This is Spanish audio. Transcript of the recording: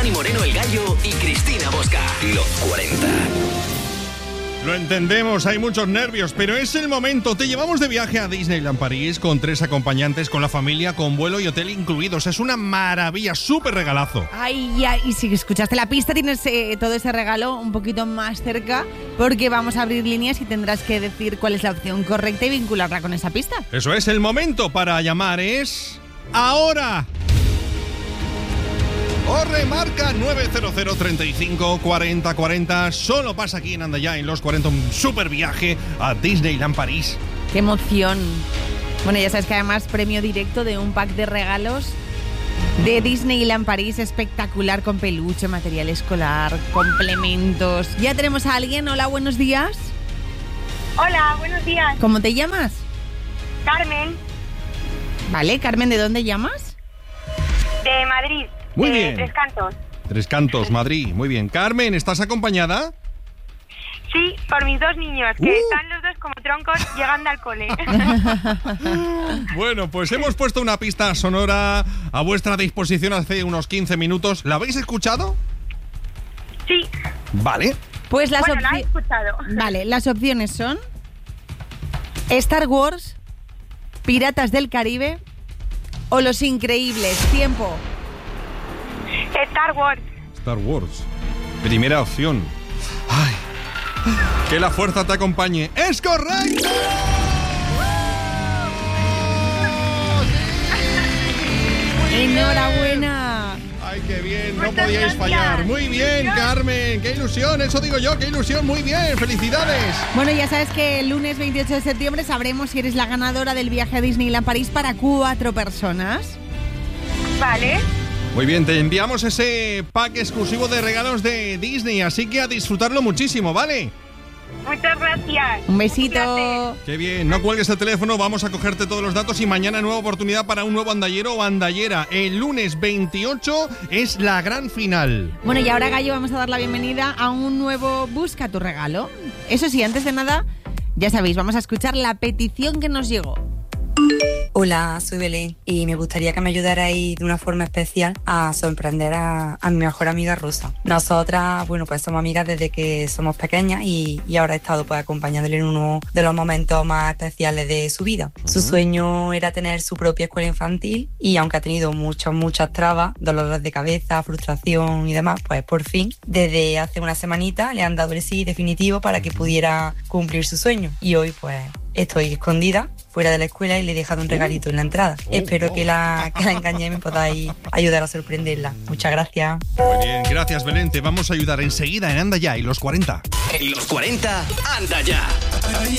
Dani Moreno el Gallo y Cristina Bosca. Los 40. Lo entendemos, hay muchos nervios, pero es el momento. Te llevamos de viaje a Disneyland París con 3 acompañantes, con la familia, con vuelo y hotel incluidos. Es una maravilla, súper regalazo. Ay, ya, y si escuchaste la pista tienes todo ese regalo un poquito más cerca, porque vamos a abrir líneas y tendrás que decir cuál es la opción correcta y vincularla con esa pista. Eso es, el momento para llamar es... ¡ahora! O remarca 900 35 40 40. Solo pasa aquí en Anda Ya, en Los 40, un super viaje a Disneyland París. ¡Qué emoción! Bueno, ya sabes que además premio directo de un pack de regalos de Disneyland París espectacular, con peluche, material escolar, complementos. Ya tenemos a alguien. Hola, buenos días. Hola, buenos días. ¿Cómo te llamas? Carmen, Vale, Carmen, ¿de dónde llamas? de Madrid. Muy bien. Tres Cantos. Tres Cantos, Madrid. Muy bien. Carmen, ¿estás acompañada? Sí, por mis 2 niños, que están los dos como troncos llegando al cole. Bueno, pues hemos puesto una pista sonora a vuestra disposición hace unos 15 minutos. ¿La habéis escuchado? Sí, Vale. Pues las bueno, la he escuchado. Vale, las opciones son Star Wars, Piratas del Caribe o Los Increíbles. Tiempo. Star Wars. Star Wars. Primera opción. Ay. Que la fuerza te acompañe. ¡Es correcto! ¡Enhorabuena! ¡Ay, qué bien! No Muchas podíais gracias. fallar. Muy bien, Carmen. ¡Qué ilusión! Eso digo yo, qué ilusión. Muy bien, felicidades. Bueno, ya sabes que el lunes 28 de septiembre sabremos si eres la ganadora del viaje a Disneyland París para 4 personas. Vale. Muy bien, te enviamos ese pack exclusivo de regalos de Disney, así que a disfrutarlo muchísimo, ¿vale? Muchas gracias. Un besito. Cuídate. Qué bien, no cuelgues el teléfono, vamos a cogerte todos los datos y mañana nueva oportunidad para un nuevo andallero o andallera. El lunes 28 es la gran final. Bueno, y ahora, Gallo, vamos a dar la bienvenida a un nuevo Busca tu regalo. Eso sí, antes de nada, ya sabéis, vamos a escuchar la petición que nos llegó. Hola, soy Belén y me gustaría que me ayudarais de una forma especial a sorprender a mi mejor amiga Rosa. Nosotras, bueno, pues somos amigas desde que somos pequeñas y ahora he estado pues acompañándole en uno de los momentos más especiales de su vida. Su sueño era tener su propia escuela infantil y aunque ha tenido muchas trabas, dolores de cabeza, frustración y demás, pues por fin, desde hace una semanita le han dado el sí definitivo para que pudiera cumplir su sueño. Y hoy pues estoy escondida fuera de la escuela y le he dejado un regalito en la entrada. Espero que la engañéis y me podáis ayudar a sorprenderla. Muchas gracias. Muy bien, gracias Belén, te vamos a ayudar enseguida en Anda Ya y Los 40. En Los 40, Anda Ya.